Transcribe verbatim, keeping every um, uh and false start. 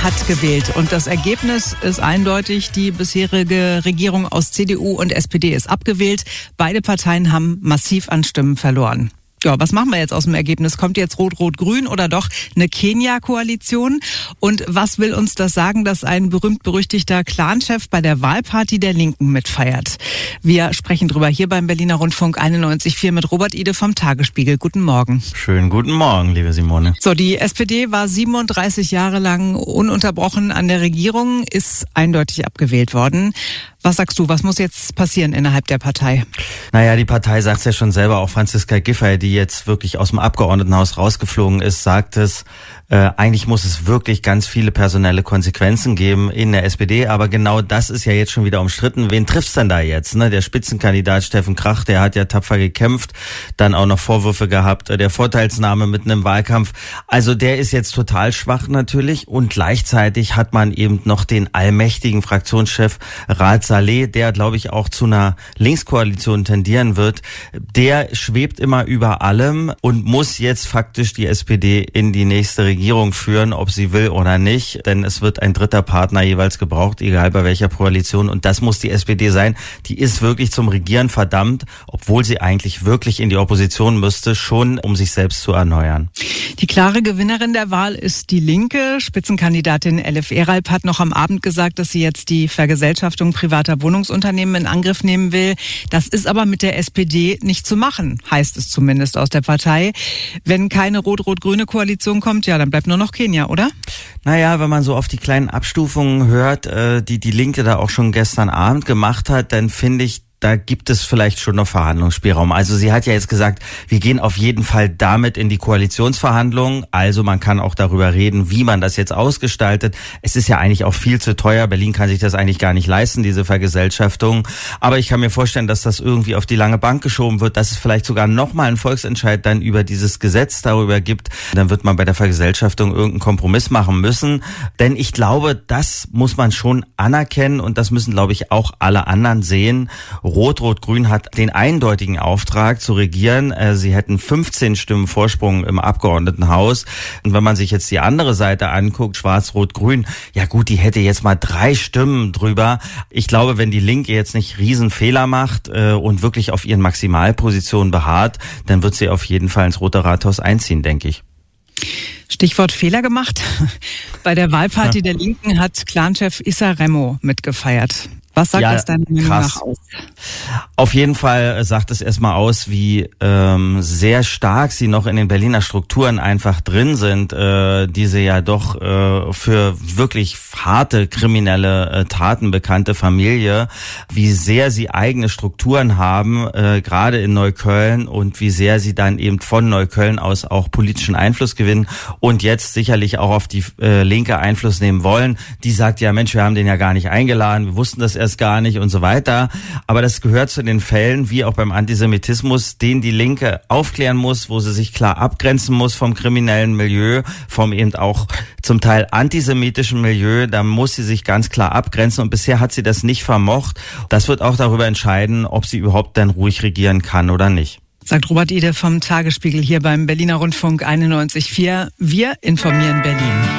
hat gewählt und das Ergebnis ist eindeutig. Die bisherige Regierung aus C D U und S P D ist abgewählt. Beide Parteien haben massiv an Stimmen verloren. Ja, was machen wir jetzt aus dem Ergebnis? Kommt jetzt Rot-Rot-Grün oder doch eine Kenia-Koalition? Und was will uns das sagen, dass ein berühmt-berüchtigter Clanchef bei der Wahlparty der Linken mitfeiert? Wir sprechen drüber hier beim Berliner Rundfunk einundneunzig Komma vier mit Robert Ide vom Tagesspiegel. Guten Morgen. Schönen guten Morgen, liebe Simone. So, die S P D war siebenunddreißig Jahre lang ununterbrochen an der Regierung, ist eindeutig abgewählt worden. Was sagst du, was muss jetzt passieren innerhalb der Partei? Naja, die Partei sagt es ja schon selber, auch Franziska Giffey, die jetzt wirklich aus dem Abgeordnetenhaus rausgeflogen ist, sagt es, äh, eigentlich muss es wirklich ganz viele personelle Konsequenzen geben in der S P D, aber genau das ist ja jetzt schon wieder umstritten. Wen trifft's denn da jetzt? Ne? Der Spitzenkandidat Steffen Krach, der hat ja tapfer gekämpft, dann auch noch Vorwürfe gehabt, der Vorteilsnahme mitten im Wahlkampf. Also der ist jetzt total schwach natürlich und gleichzeitig hat man eben noch den allmächtigen Fraktionschef Raad Saleh, der, glaube ich, auch zu einer Linkskoalition tendieren wird. Der schwebt immer über allem und muss jetzt faktisch die S P D in die nächste Regierung führen, ob sie will oder nicht. Denn es wird ein dritter Partner jeweils gebraucht, egal bei welcher Koalition. Und das muss die S P D sein. Die ist wirklich zum Regieren verdammt, obwohl sie eigentlich wirklich in die Opposition müsste, schon um sich selbst zu erneuern. Die klare Gewinnerin der Wahl ist die Linke. Spitzenkandidatin Elif Eralp hat noch am Abend gesagt, dass sie jetzt die Vergesellschaftung privater Wohnungsunternehmen in Angriff nehmen will. Das ist aber mit der S P D nicht zu machen, heißt es zumindest aus der Partei. Wenn keine rot-rot-grüne Koalition kommt, ja, dann bleibt nur noch Kenia, oder? Naja, wenn man so auf die kleinen Abstufungen hört, die die Linke da auch schon gestern Abend gemacht hat, dann finde ich, da gibt es vielleicht schon noch Verhandlungsspielraum. Also sie hat ja jetzt gesagt, wir gehen auf jeden Fall damit in die Koalitionsverhandlungen. Also man kann auch darüber reden, wie man das jetzt ausgestaltet. Es ist ja eigentlich auch viel zu teuer. Berlin kann sich das eigentlich gar nicht leisten, diese Vergesellschaftung. Aber ich kann mir vorstellen, dass das irgendwie auf die lange Bank geschoben wird, dass es vielleicht sogar nochmal einen Volksentscheid dann über dieses Gesetz darüber gibt. Dann wird man bei der Vergesellschaftung irgendeinen Kompromiss machen müssen. Denn ich glaube, das muss man schon anerkennen und das müssen, glaube ich, auch alle anderen sehen. Rot-Rot-Grün hat den eindeutigen Auftrag zu regieren. Sie hätten fünfzehn Stimmen Vorsprung im Abgeordnetenhaus. Und wenn man sich jetzt die andere Seite anguckt, Schwarz-Rot-Grün, ja gut, die hätte jetzt mal drei Stimmen drüber. Ich glaube, wenn die Linke jetzt nicht Riesenfehler macht äh, und wirklich auf ihren Maximalpositionen beharrt, dann wird sie auf jeden Fall ins Rote Rathaus einziehen, denke ich. Stichwort Fehler gemacht. Bei der Wahlparty ja. der Linken hat Clanchef Issa Remo mitgefeiert. Was sagt ja, das deiner Meinung nach aus? Auf jeden Fall sagt es erstmal aus, wie ähm, sehr stark sie noch in den Berliner Strukturen einfach drin sind. Äh, diese ja doch äh, für wirklich harte kriminelle äh, Taten bekannte Familie. Wie sehr sie eigene Strukturen haben, äh, gerade in Neukölln und wie sehr sie dann eben von Neukölln aus auch politischen Einfluss gewinnen und jetzt sicherlich auch auf die äh, Linke Einfluss nehmen wollen. Die sagt ja, Mensch, wir haben den ja gar nicht eingeladen, wir wussten das erst gar nicht und so weiter. Aber das gehört zu den Fällen, wie auch beim Antisemitismus, den die Linke aufklären muss, wo sie sich klar abgrenzen muss vom kriminellen Milieu, vom eben auch zum Teil antisemitischen Milieu. Da muss sie sich ganz klar abgrenzen und bisher hat sie das nicht vermocht. Das wird auch darüber entscheiden, ob sie überhaupt dann ruhig regieren kann oder nicht. Sagt Robert Ide vom Tagesspiegel hier beim Berliner Rundfunk einundneunzig Komma vier. Wir informieren Berlin.